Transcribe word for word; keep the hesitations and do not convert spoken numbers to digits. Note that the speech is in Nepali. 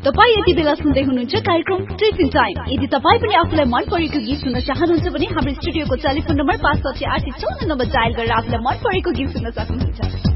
तपाई यति बेला सुन्दै हुनुहुन्छ कार्यक्रम टिफिन टाइम। यदि तपाई पनि आफुलाई मन परेको गीत सुन्न चाहनुहुन्छ भने हाम्रो स्टुडियोको टेलिफोन नम्बर पाँच साठी आठ चौन्न नम्बर डायल गरेर आफुलाई मन परेको गीत सुन्न सक्नुहुन्छ।